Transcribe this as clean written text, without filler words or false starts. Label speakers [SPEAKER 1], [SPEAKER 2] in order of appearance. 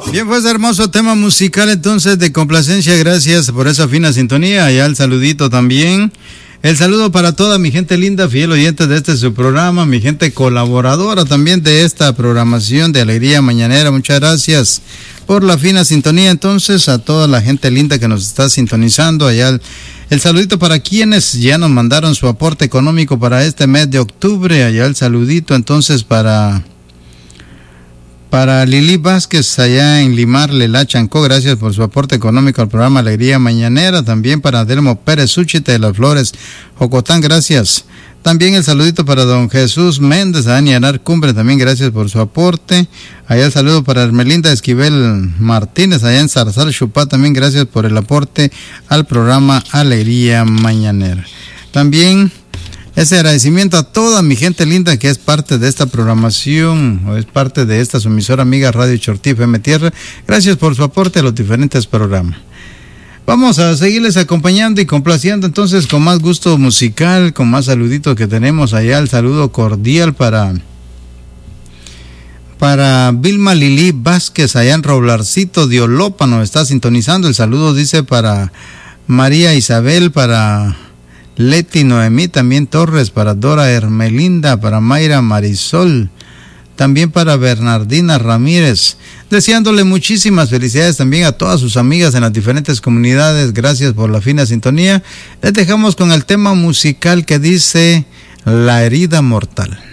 [SPEAKER 1] Bien, pues hermoso tema musical entonces de complacencia, gracias por esa fina sintonía, allá el saludito también. El saludo para toda mi gente linda, fiel oyente de este su programa, mi gente colaboradora también de esta programación de Alegría Mañanera. Muchas gracias por la fina sintonía. Entonces, a toda la gente linda que nos está sintonizando, allá el saludito para quienes ya nos mandaron su aporte económico para este mes de octubre. Allá el saludito entonces para Lili Vázquez allá en Limar, Lela Chancó, gracias por su aporte económico al programa Alegría Mañanera. También para Delmo Pérez Úchite de Las Flores, Jocotán, gracias. También el saludito para don Jesús Méndez, allá en Llanar Cumbre, también gracias por su aporte. Allá el saludo para Hermelinda Esquivel Martínez, allá en Zarzal Chupá, también gracias por el aporte al programa Alegría Mañanera. También ese agradecimiento a toda mi gente linda que es parte de esta programación o es parte de esta su emisora amiga Radio Chortí FM Tierra. Gracias por su aporte a los diferentes programas. Vamos a seguirles acompañando y complaciendo entonces con más gusto musical, con más saluditos que tenemos allá. El saludo cordial para Vilma Lili Vázquez allá en Roblarcito de Olopa, nos está sintonizando. El saludo dice para María Isabel, para Leti Noemí, también Torres, para Dora Hermelinda, para Mayra Marisol, también para Bernardina Ramírez, deseándole muchísimas felicidades también a todas sus amigas en las diferentes comunidades. Gracias por la fina sintonía. Les dejamos con el tema musical que dice La herida mortal.